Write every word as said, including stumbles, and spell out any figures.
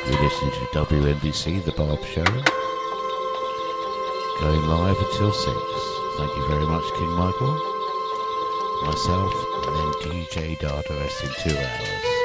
You listen to W N B C, The Barb Show, going live until six. Thank you very much, King Michael, myself, and then D J Dada S in two hours.